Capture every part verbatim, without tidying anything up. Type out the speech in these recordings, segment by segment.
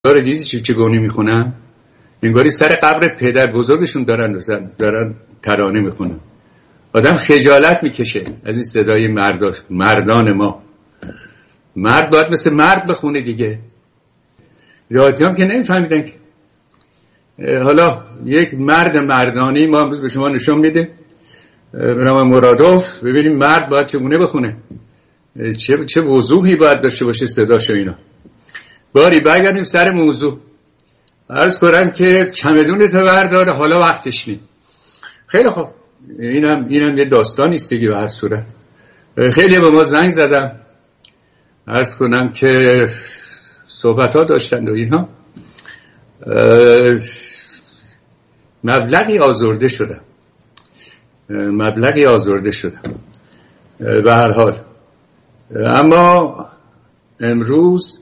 داره دیدی چه چگونه میخونن؟ انگاری سر قبر پدر بزرگشون دارن دارن ترانه میخونن. آدم خجالت میکشه از این صدای مرداش. مردان ما، مرد باید مثل مرد بخونه دیگه. رادی هم که نمیفهمیدن که. حالا یک مرد مردانی ما امروز به شما نشون میده، به نام مرادوف، ببینیم مرد باید چگونه بخونه، چه چه وضوحی باید داشته باشه صداش و اینا. باری برگردیم سر موضوع. عرض کنم که چمدون تو بردار، حالا وقتش نی. خیلی خوب، اینم اینم یه داستانی است دیگه. به هر صورت خیلی به ما زنگ زدم، عرض کنم که صحبت ها داشتند و اینها. مبلغی آزرده شدم مبلغی آزرده شدم به هر حال. اما امروز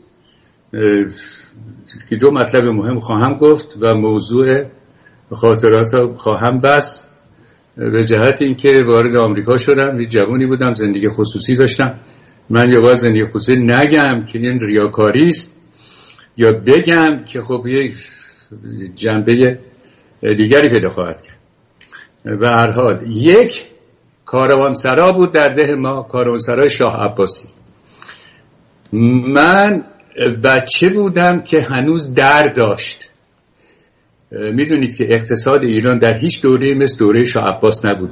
که دو مطلب مهم خواهم گفت و موضوع خاطرات خواهم بست. به جهت اینکه وارد آمریکا شدم، یه جوانی بودم، زندگی خصوصی داشتم. من یه باز زندگی خصوصی نگم که این ریاکاری است، یا بگم که خب یک جنبه دیگری پیدا خواهد کرد. به هر حال یک کاروانسرا بود در ده ما، کاروانسرای شاه عباسی. من بچه بودم که هنوز در داشت. میدونید که اقتصاد ایران در هیچ دوره مثل دوره شاه عباس نبوده.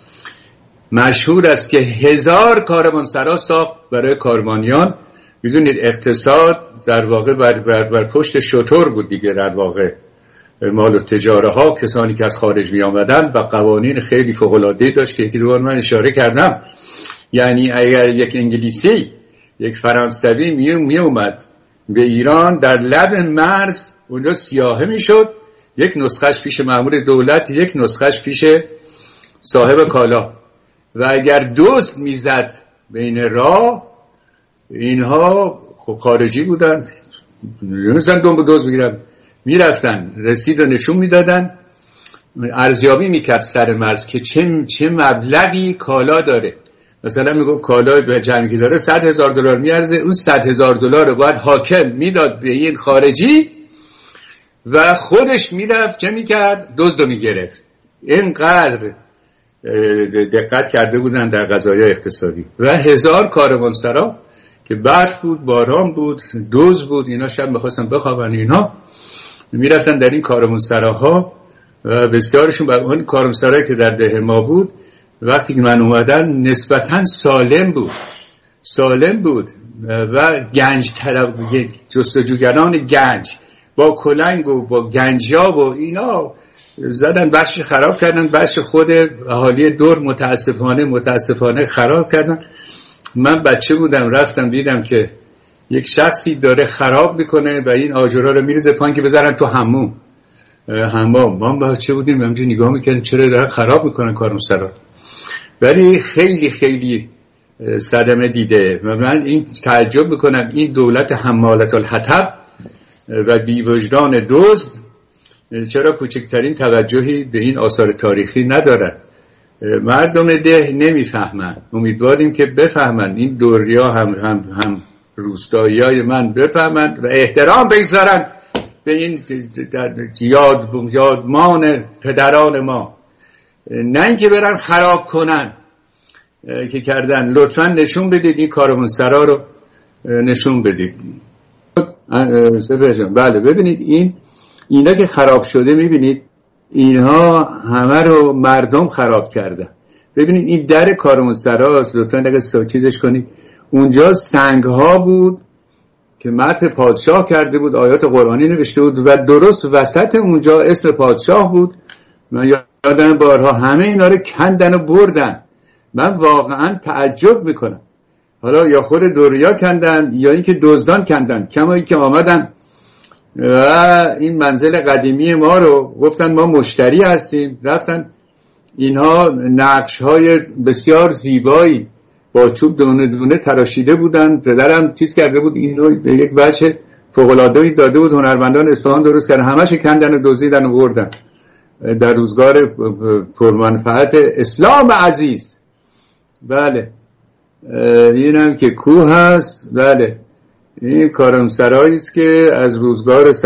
مشهور است که هزار کاروانسرا ساخت برای کاروانیان. میدونید اقتصاد در واقع بر, بر, بر پشت شتر بود دیگه. در واقع مال و تجاره ها، کسانی که از خارج می آمدن و قوانین خیلی فوق العاده داشت که یکی دو بار من اشاره کردم. یعنی اگر یک انگلیسی، یک فرانسوی می, می اومد به ایران، در لب مرز اونجا سیاحه می شد، یک نسخش پیش مأمور دولت، یک نسخش پیش صاحب کالا. و اگر دزد می زد بین راه، اینها خب خارجی بودن، نمیستن دنبال دزد بگیرن، می رفتن رسید و نشون می دادن، ارزیابی می کرد سر مرز که چه, چه مبلغی کالا داره. مثلا می گفت کالا به جمعی که داره صد هزار دلار می ارزه، اون صد هزار دلار رو باید حاکم می داد به این خارجی و خودش می رفت چه می کرد؟ دزد رو می گرفت. اینقدر دقت کرده بودن در قضایای اقتصادی. و هزار کاروانسرا که برف بود، باران بود، دوز بود، اینا شب می‌خواستن بخوابن، اینا میرفتن در این کاروانسراها و بسیارشون بر اون کاروانسرایی که در ده ما بود وقتی که من اومدن نسبتاً سالم بود سالم بود و گنج طلب، جستجوگران گنج با کلنگ و با گنجاب و اینا زدن، بخش خراب کردن، بخش خود اهالی دور متاسفانه متاسفانه خراب کردن. من بچه بودم، رفتم دیدم که یک شخصی داره خراب میکنه و این آجرها رو میریزه پایین که بذارن تو حموم حمام. ما بچه بودیم همینجوری نگاه میکنیم چرا دارن خراب میکنن کاروانسرا. ولی خیلی خیلی صدمه دیده و من این تعجب میکنم این دولت حمالت الحطب و بی‌وجدان دزد چرا کوچکترین توجهی به این آثار تاریخی ندارد. مردم ده نمیفهمن. امیدواریم که بفهمن، این دوریا هم هم هم روستاییای من بفهمن و احترام بگذارن به این یاد یادمان پدران ما، نه اینکه برن خراب کنن که کردن. لطفا نشون بدید این کاروانسرا رو نشون بدید. بله ببینید این اینا که خراب شده، میبینید اینها همه رو مردم خراب کردن. ببینید این در کاروانسراست، لطفا اگه چیزش کنید، اونجا سنگ ها بود که متن پادشاه کرده بود، آیات قرآنی نوشته بود و درست وسط اونجا اسم پادشاه بود. من یادم بارها همه اینا رو کندن و بردن. من واقعا تعجب میکنم. حالا یا خود دوریا کندن یا اینکه دزدان کندن، کمایی که آمدن و این منزل قدیمی ما رو گفتن ما مشتری هستیم، رفتن اینها نقش های بسیار زیبایی با چوب دونه دونه تراشیده بودن. پدرم چیز کرده بود اینو به یک وجه فوق‌العاده‌ای داده بود، هنرمندان اصفهان درست کردن، همش کندن و دزدیدن و بردن در روزگار پرمنفعت اسلام عزیز. بله اینم که کوه هست. بله این کارمسرایی است که از روزگار